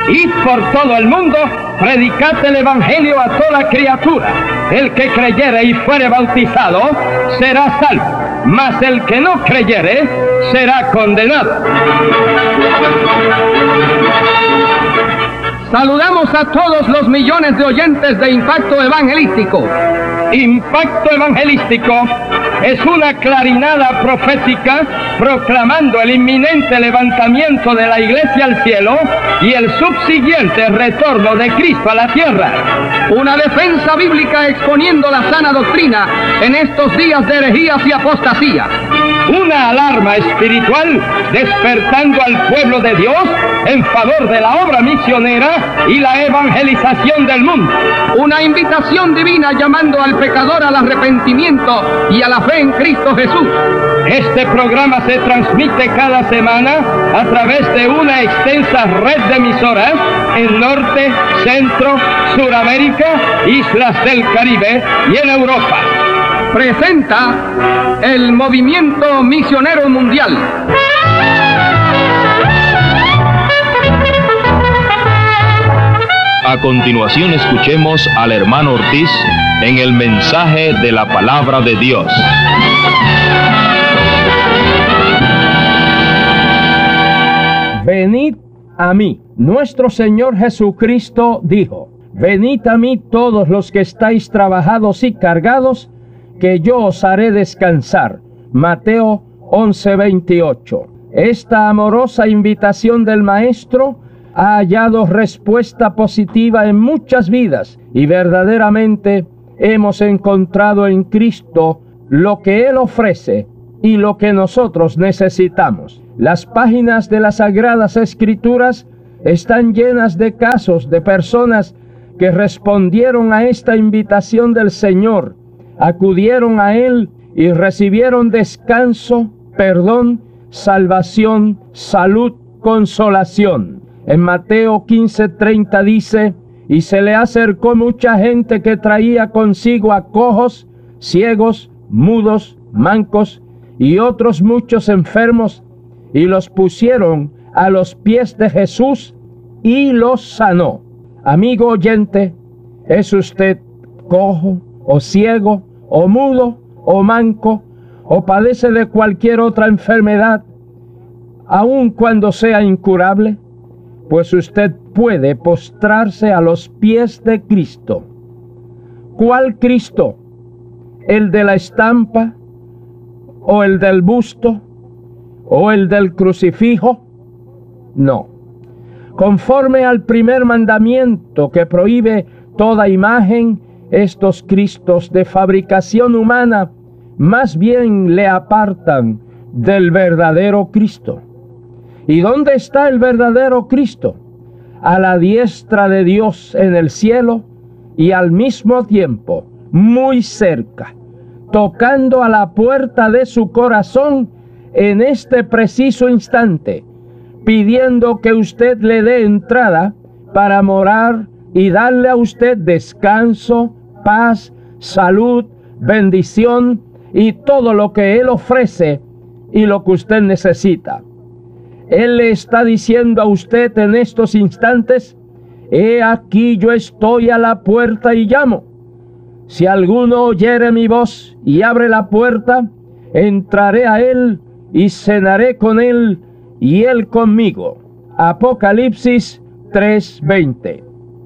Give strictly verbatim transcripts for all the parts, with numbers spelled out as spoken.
Id por todo el mundo, predicad el Evangelio a toda criatura. El que creyere y fuere bautizado será salvo, mas el que no creyere será condenado. Saludamos a todos los millones de oyentes de Impacto Evangelístico. Impacto Evangelístico es una clarinada profética proclamando el inminente levantamiento de la Iglesia al cielo y el subsiguiente retorno de Cristo a la tierra. Una defensa bíblica exponiendo la sana doctrina en estos días de herejías y apostasía. Una alarma espiritual despertando al pueblo de Dios en favor de la obra misionera y la evangelización del mundo. Una invitación divina llamando al pecador al arrepentimiento y a la fe en Cristo Jesús. Este programa se transmite cada semana a través de una extensa red de emisoras en Norte, Centro, Suramérica, Islas del Caribe y en Europa. Presenta el Movimiento Misionero Mundial. A continuación escuchemos al hermano Ortiz en el mensaje de la palabra de Dios. Venid a mí. Nuestro Señor Jesucristo dijo: venid a mí todos los que estáis trabajados y cargados, que yo os haré descansar. Mateo once veintiocho. Esta amorosa invitación del Maestro ha hallado respuesta positiva en muchas vidas y verdaderamente hemos encontrado en Cristo lo que Él ofrece y lo que nosotros necesitamos. Las páginas de las Sagradas Escrituras están llenas de casos de personas que respondieron a esta invitación del Señor, acudieron a Él y recibieron descanso, perdón, salvación, salud, consolación. En Mateo quince treinta dice: y se le acercó mucha gente que traía consigo a cojos, ciegos, mudos, mancos y otros muchos enfermos, y los pusieron a los pies de Jesús y los sanó. Amigo oyente, ¿es usted cojo o ciego o mudo o manco o padece de cualquier otra enfermedad, aun cuando sea incurable? Pues usted puede postrarse a los pies de Cristo. ¿Cuál Cristo? ¿El de la estampa? ¿O el del busto? ¿O el del crucifijo? No. Conforme al primer mandamiento que prohíbe toda imagen, estos Cristos de fabricación humana más bien le apartan del verdadero Cristo. ¿Y dónde está el verdadero Cristo? A la diestra de Dios en el cielo y al mismo tiempo muy cerca, tocando a la puerta de su corazón en este preciso instante, pidiendo que usted le dé entrada para morar y darle a usted descanso, paz, salud, bendición y todo lo que Él ofrece y lo que usted necesita. Él le está diciendo a usted en estos instantes: he aquí yo estoy a la puerta y llamo. Si alguno oyere mi voz y abre la puerta, entraré a él y cenaré con él y él conmigo. Apocalipsis tres veinte.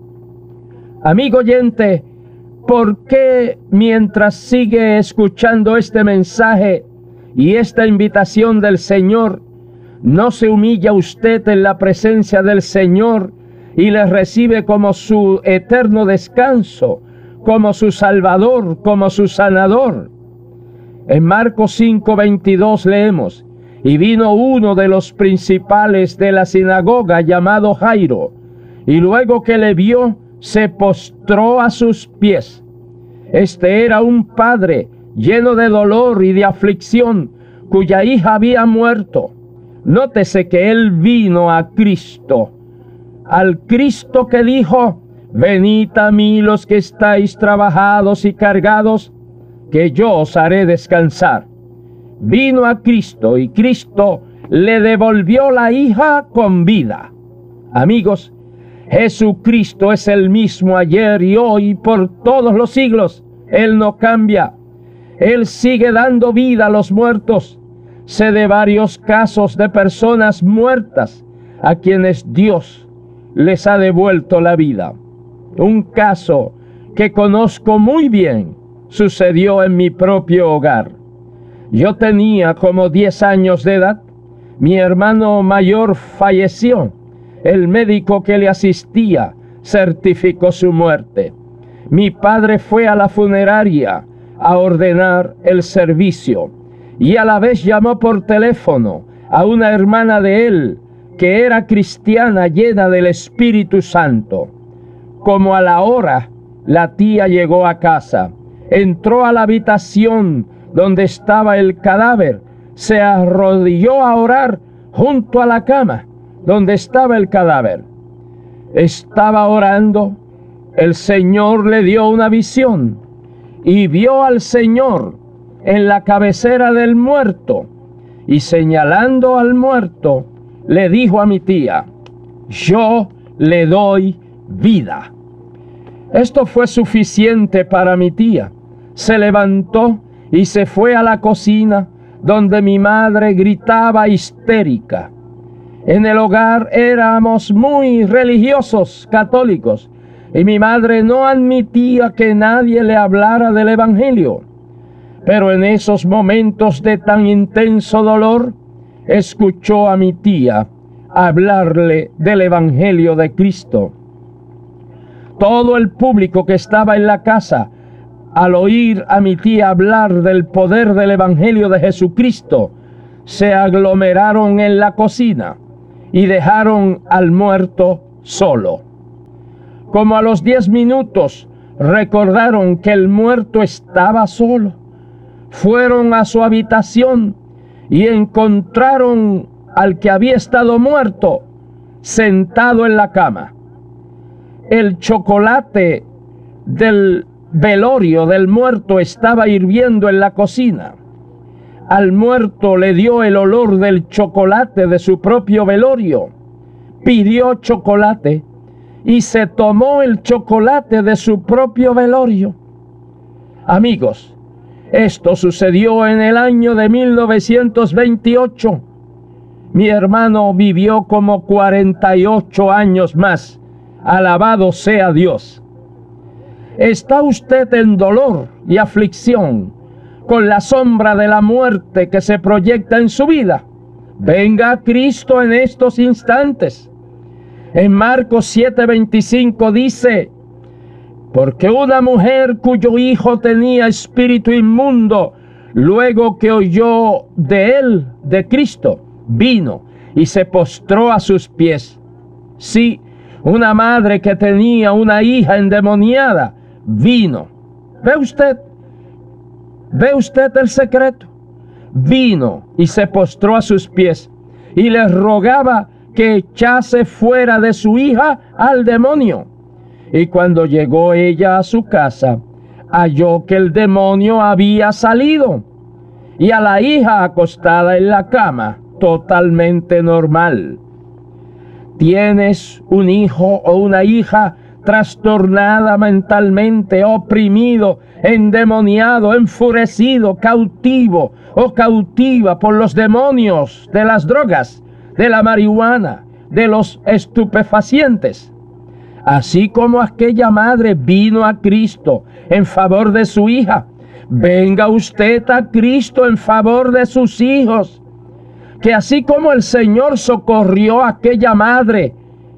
Amigo oyente, ¿por qué mientras sigue escuchando este mensaje y esta invitación del Señor, no se humilla usted en la presencia del Señor y le recibe como su eterno descanso, como su Salvador, como su sanador? En Marcos cinco veintidós leemos: y vino uno de los principales de la sinagoga llamado Jairo, y luego que le vio, se postró a sus pies. Este era un padre lleno de dolor y de aflicción, cuya hija había muerto. Nótese que él vino a Cristo, al Cristo que dijo: venid a mí los que estáis trabajados y cargados, que yo os haré descansar. Vino a Cristo y Cristo le devolvió la hija con vida. Amigos, Jesucristo es el mismo ayer y hoy y por todos los siglos. Él no cambia. Él sigue dando vida a los muertos. Sé de varios casos de personas muertas a quienes Dios les ha devuelto la vida. Un caso que conozco muy bien sucedió en mi propio hogar. Yo tenía como diez años de edad. Mi hermano mayor falleció. El médico que le asistía certificó su muerte. Mi padre fue a la funeraria a ordenar el servicio y a la vez llamó por teléfono a una hermana de él que era cristiana llena del Espíritu Santo. Como a la hora, la tía llegó a casa, entró a la habitación donde estaba el cadáver, se arrodilló a orar junto a la cama donde estaba el cadáver. Estaba orando, el Señor le dio una visión y vio al Señor en la cabecera del muerto y señalando al muerto le dijo a mi tía: yo le doy vida. Esto fue suficiente para mi tía. Se levantó y se fue a la cocina donde mi madre gritaba histérica. En el hogar éramos muy religiosos católicos y mi madre no admitía que nadie le hablara del Evangelio. Pero en esos momentos de tan intenso dolor, escuchó a mi tía hablarle del Evangelio de Cristo. Todo el público que estaba en la casa, al oír a mi tía hablar del poder del Evangelio de Jesucristo, se aglomeraron en la cocina y dejaron al muerto solo. Como a los diez minutos recordaron que el muerto estaba solo, fueron a su habitación y encontraron al que había estado muerto sentado en la cama. El chocolate del velorio del muerto estaba hirviendo en la cocina. Al muerto le dio el olor del chocolate de su propio velorio. Pidió chocolate y se tomó el chocolate de su propio velorio. Amigos, esto sucedió en el año de mil novecientos veintiocho. Mi hermano vivió como cuarenta y ocho años más. Alabado sea Dios. ¿Está usted en dolor y aflicción con la sombra de la muerte que se proyecta en su vida? Venga a Cristo en estos instantes. En Marcos siete veinticinco dice: porque una mujer cuyo hijo tenía espíritu inmundo, luego que oyó de él, de Cristo, vino y se postró a sus pies. Sí, una madre que tenía una hija endemoniada, vino. ¿Ve usted? ¿Ve usted el secreto? Vino y se postró a sus pies y le rogaba que echase fuera de su hija al demonio. Y cuando llegó ella a su casa, halló que el demonio había salido y a la hija acostada en la cama, totalmente normal. ¿Tienes un hijo o una hija trastornada mentalmente, oprimido, endemoniado, enfurecido, cautivo o cautiva por los demonios de las drogas, de la marihuana, de los estupefacientes? Así como aquella madre vino a Cristo en favor de su hija, venga usted a Cristo en favor de sus hijos. Que así como el Señor socorrió a aquella madre,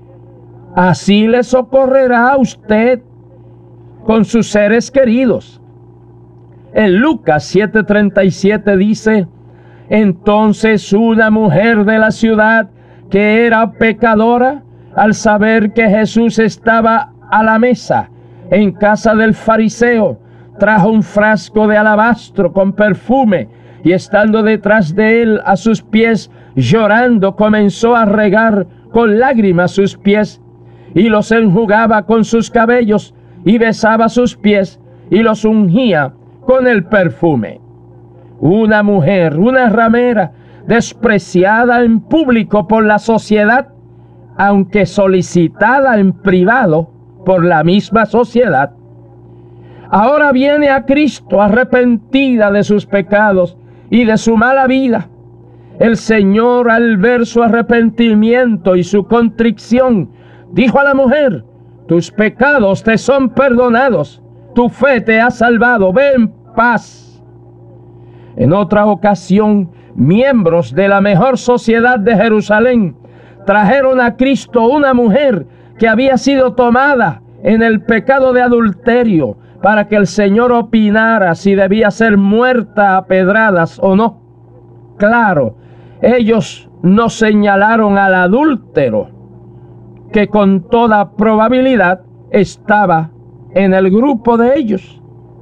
así le socorrerá a usted con sus seres queridos. En Lucas siete treinta y siete dice: entonces una mujer de la ciudad que era pecadora, al saber que Jesús estaba a la mesa en casa del fariseo, trajo un frasco de alabastro con perfume y estando detrás de él a sus pies, llorando, comenzó a regar con lágrimas sus pies y los enjugaba con sus cabellos y besaba sus pies y los ungía con el perfume. Una mujer, una ramera, despreciada en público por la sociedad, aunque solicitada en privado por la misma sociedad. Ahora viene a Cristo arrepentida de sus pecados y de su mala vida. El Señor, al ver su arrepentimiento y su contrición, dijo a la mujer: tus pecados te son perdonados, tu fe te ha salvado, ve en paz. En otra ocasión, miembros de la mejor sociedad de Jerusalén trajeron a Cristo una mujer que había sido tomada en el pecado de adulterio, para que el Señor opinara si debía ser muerta a pedradas o no. Claro, ellos no señalaron al adúltero, que con toda probabilidad estaba en el grupo de ellos.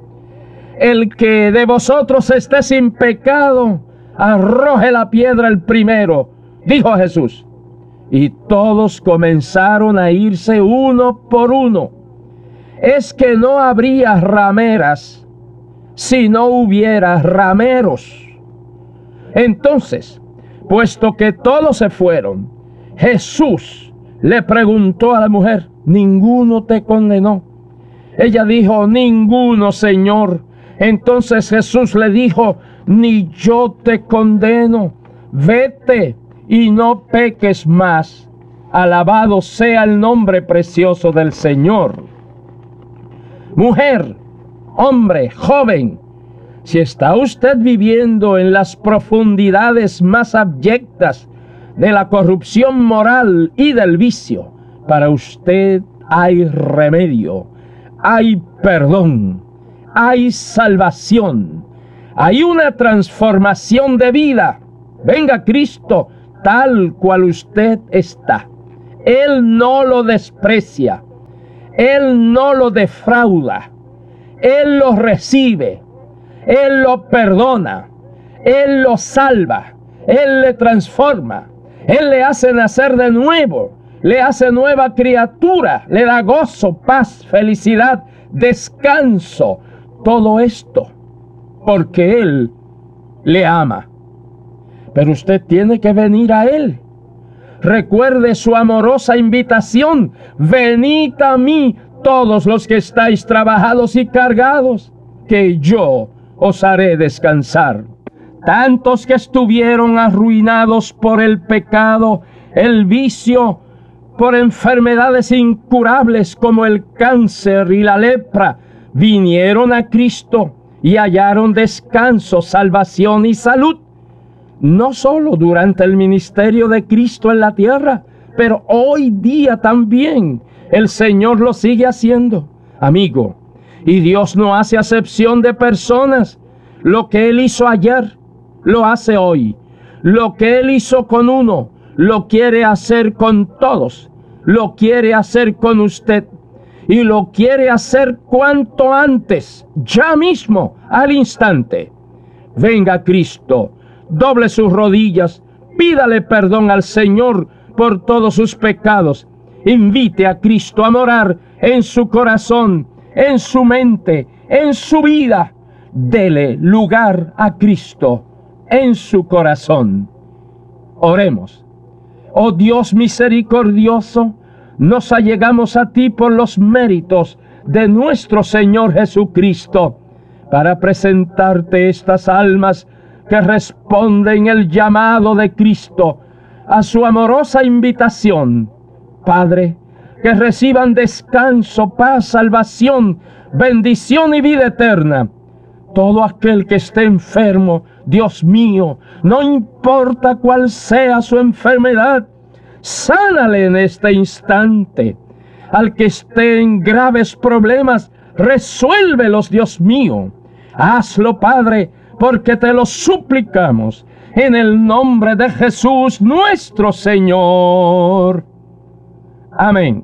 El que de vosotros esté sin pecado, arroje la piedra el primero, dijo Jesús. Y todos comenzaron a irse uno por uno. Es que no habría rameras si no hubiera rameros. Entonces, puesto que todos se fueron, Jesús le preguntó a la mujer: ¿ninguno te condenó? Ella dijo: ninguno, Señor. Entonces Jesús le dijo: ni yo te condeno. Vete y no peques más. Alabado sea el nombre precioso del Señor. Mujer, hombre, joven, si está usted viviendo en las profundidades más abyectas de la corrupción moral y del vicio, para usted hay remedio, hay perdón, hay salvación, hay una transformación de vida. Venga a Cristo tal cual usted está. Él no lo desprecia, Él no lo defrauda, Él lo recibe, Él lo perdona, Él lo salva, Él le transforma, Él le hace nacer de nuevo, le hace nueva criatura, le da gozo, paz, felicidad, descanso, todo esto porque Él le ama. Pero usted tiene que venir a Él. Recuerde su amorosa invitación: venid a mí todos los que estáis trabajados y cargados, que yo os haré descansar. Tantos que estuvieron arruinados por el pecado, el vicio, por enfermedades incurables como el cáncer y la lepra, vinieron a Cristo y hallaron descanso, salvación y salud. No solo durante el ministerio de Cristo en la tierra, pero hoy día también el Señor lo sigue haciendo, amigo. Y Dios no hace acepción de personas. Lo que Él hizo ayer, lo hace hoy. Lo que Él hizo con uno, lo quiere hacer con todos. Lo quiere hacer con usted. Y lo quiere hacer cuanto antes, ya mismo, al instante. Venga a Cristo, doble sus rodillas, pídale perdón al Señor por todos sus pecados. Invite a Cristo a morar en su corazón, en su mente, en su vida. Dele lugar a Cristo en su corazón. Oremos. Oh Dios misericordioso, nos allegamos a ti por los méritos de nuestro Señor Jesucristo, para presentarte estas almas que responden el llamado de Cristo a su amorosa invitación. Padre, que reciban descanso, paz, salvación, bendición y vida eterna. Todo aquel que esté enfermo, Dios mío, no importa cuál sea su enfermedad, sánale en este instante. Al que esté en graves problemas, resuélvelos, Dios mío. Hazlo, Padre, porque te lo suplicamos en el nombre de Jesús nuestro Señor. Amén.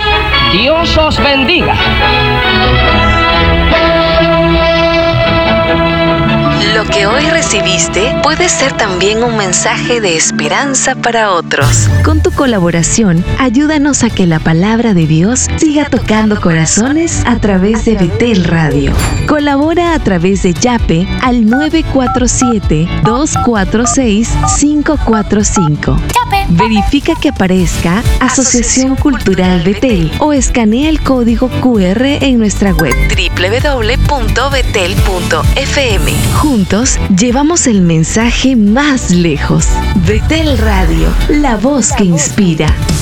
Dios os bendiga. Lo que hoy recibiste puede ser también un mensaje de esperanza para otros. Con tu colaboración, ayúdanos a que la palabra de Dios siga tocando corazones a través de Betel Radio. Colabora a través de Yape al nueve cuatro siete, dos cuatro seis, cinco cuatro cinco. Verifica que aparezca Asociación Cultural Betel o escanea el código cu erre en nuestra web doble u doble u doble u punto betel punto efe eme. Juntos llevamos el mensaje más lejos. Betel Radio, la voz que inspira.